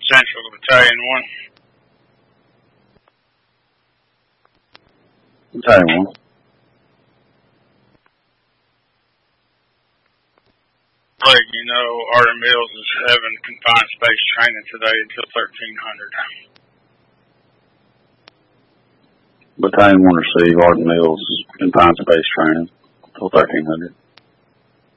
Central Battalion 1. Battalion 1. Like, you know, Arden Mills is having confined space training today until 1300. Battalion 1 receive Arden Mills confined space training until 1300.